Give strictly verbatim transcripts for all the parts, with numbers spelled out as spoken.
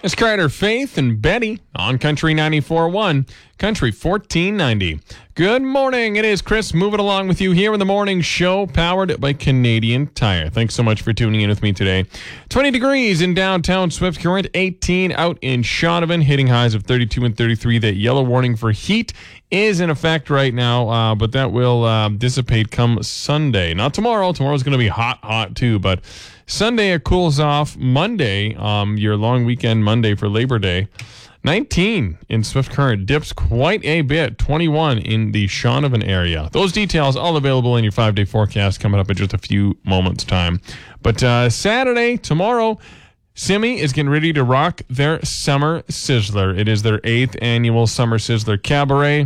It's Carter, Faith, and Betty on Country ninety-four point one, Country fourteen ninety. Good morning. It is Chris moving along with you here in the morning show, powered by Canadian Tire. Thanks so much for tuning in with me today. twenty degrees in downtown Swift Current, eighteen out in Shaunavon, hitting highs of thirty-two and thirty-three. That yellow warning for heat is in effect right now, uh, but that will uh, dissipate come Sunday. Not tomorrow. Tomorrow's going to be hot, hot too, but Sunday it cools off. Monday, um, your long weekend Monday for Labor Day, nineteen in Swift Current, dips quite a bit, twenty-one in the Shaunavon area. Those details all available in your five-day forecast coming up in just a few moments' time. But uh, Saturday, tomorrow, Simi is getting ready to rock their Summer Sizzler. It is their eighth annual Summer Sizzler Cabaret.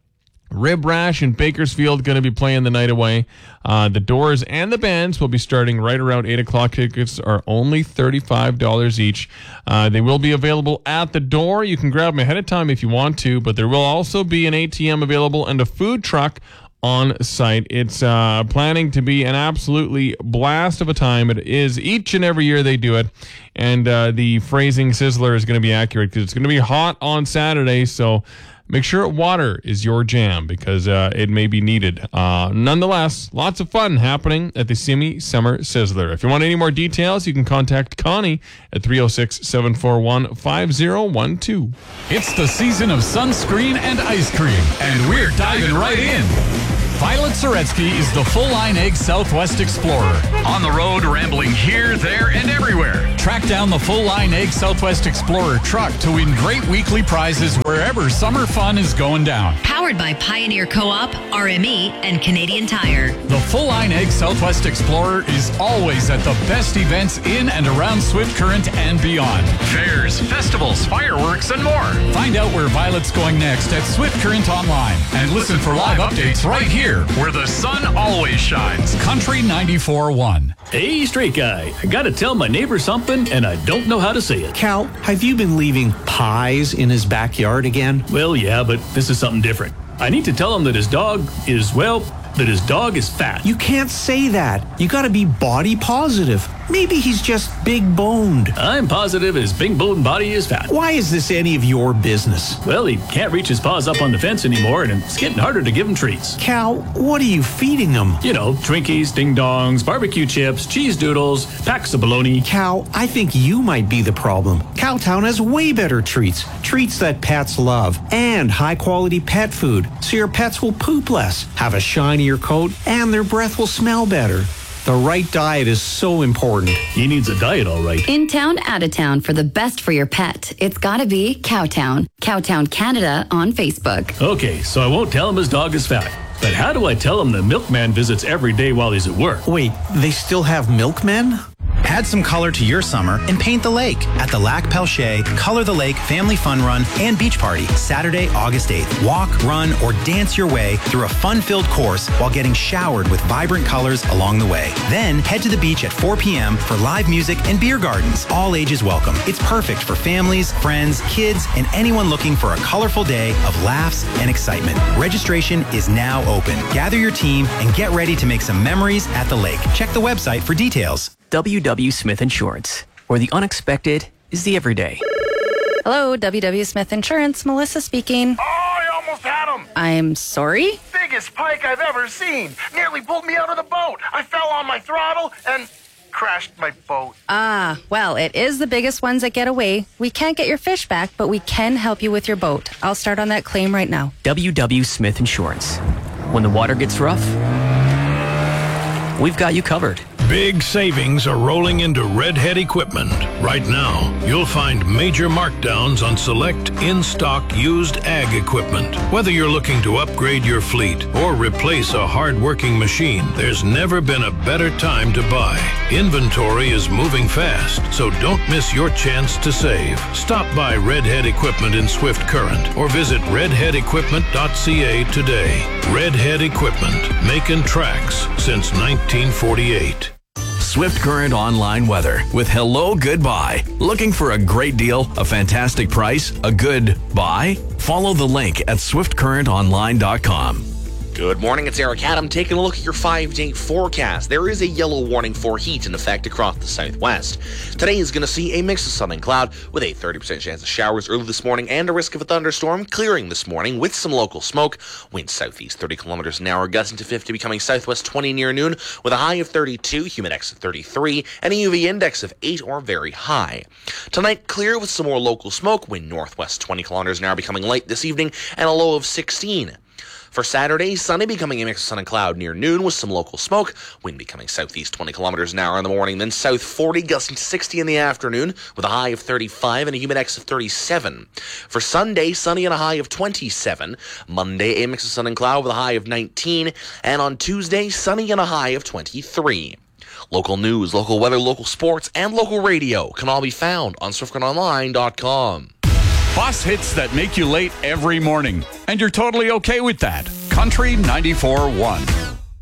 Rib Rash in Bakersfield going to be playing the night away. Uh, the Doors and the bands will be starting right around eight o'clock. Tickets are only thirty-five dollars each. Uh, they will be available at the door. You can grab them ahead of time if you want to, but there will also be an A T M available and a food truck on site. It's uh, planning to be an absolutely blast of a time. It is each and every year they do it. And uh, the phrasing Sizzler is going to be accurate because it's going to be hot on Saturday, so make sure water is your jam because uh, it may be needed. Uh, nonetheless, lots of fun happening at the Simi Summer Sizzler. If you want any more details, you can contact Connie at three oh six, seven four one, five oh one two. It's the season of sunscreen and ice cream, and we're diving right in. Violet Soretsky is the full-line egg Southwest Explorer. On the road, rambling here, there, and everywhere. Track down the full-line egg Southwest Explorer truck to win great weekly prizes wherever summer fun is going down. Powered by Pioneer Co-op, R M E, and Canadian Tire. The full-line egg Southwest Explorer is always at the best events in and around Swift Current and beyond. Fairs, festivals, fireworks, and more. Find out where Violet's going next at Swift Current Online and listen for live updates right here, where the sun always shines. Country ninety-four point one. Hey, straight guy. I gotta tell my neighbor something, and I don't know how to say it. Cal, have you been leaving pies in his backyard again? Well, yeah, but this is something different. I need to tell him that his dog is, well, that his dog is fat. You can't say that. You gotta be body positive. Maybe he's just big boned. I'm positive his big boned body is fat. Why is this any of your business? Well, he can't reach his paws up on the fence anymore, and it's getting harder to give him treats. Cal, what are you feeding him? You know, Twinkies, Ding Dongs, barbecue chips, cheese doodles, packs of bologna. Cal, I think you might be the problem. Cowtown has way better treats. Treats that pets love. And high-quality pet food, so your pets will poop less, have a shinier coat, and their breath will smell better. The right diet is so important. He needs a diet, all right. In town, out of town, for the best for your pet, it's gotta be Cowtown. Cowtown Canada on Facebook. Okay, so I won't tell him his dog is fat. But how do I tell him the milkman visits every day while he's at work? Wait, they still have milkmen? Add some color to your summer and paint the lake at the Lac Pelche Color the Lake Family Fun Run and Beach Party, Saturday, August eighth. Walk, run, or dance your way through a fun-filled course while getting showered with vibrant colors along the way. Then head to the beach at four p.m. for live music and beer gardens. All ages welcome. It's perfect for families, friends, kids, and anyone looking for a colorful day of laughs and excitement. Registration is now open. Gather your team and get ready to make some memories at the lake. Check the website for details. W W. Smith Insurance, where the unexpected is the everyday. Hello, W W. Smith Insurance. Melissa speaking. Oh, I almost had him. I'm sorry? Biggest pike I've ever seen. Nearly pulled me out of the boat. I fell on my throttle and crashed my boat. Ah, well, it is the biggest ones that get away. We can't get your fish back, but we can help you with your boat. I'll start on that claim right now. W W. Smith Insurance. When the water gets rough, we've got you covered. Big savings are rolling into Redhead Equipment. Right now, you'll find major markdowns on select in-stock used ag equipment. Whether you're looking to upgrade your fleet or replace a hard-working machine, there's never been a better time to buy. Inventory is moving fast, so don't miss your chance to save. Stop by Redhead Equipment in Swift Current or visit redhead equipment dot c a today. Redhead Equipment, making tracks since nineteen forty-eight. Swift Current online weather with Hello Goodbye. Looking for a great deal, a fantastic price, a good buy? Follow the link at swift current online dot com. Good morning, it's Eric Adam taking a look at your five-day forecast. There is a yellow warning for heat in effect across the southwest. Today is going to see a mix of sun and cloud with a thirty percent chance of showers early this morning and a risk of a thunderstorm clearing this morning with some local smoke. Winds southeast thirty kilometers an hour, gusting to fifty, becoming southwest twenty near noon with a high of thirty-two, humidex of thirty-three, and a U V index of eight or very high. Tonight, clear with some more local smoke, wind northwest twenty kilometers an hour, becoming light this evening, and a low of sixteen. For Saturday, sunny, becoming a mix of sun and cloud near noon with some local smoke. Wind becoming southeast twenty kilometers an hour in the morning, then south forty, gusting to sixty in the afternoon with a high of thirty-five and a humidex of thirty-seven. For Sunday, sunny and a high of twenty-seven. Monday, a mix of sun and cloud with a high of nineteen. And on Tuesday, sunny and a high of twenty-three. Local news, local weather, local sports, and local radio can all be found on swift current online dot com. Bus hits that make you late every morning, and you're totally okay with that. Country ninety-four point one.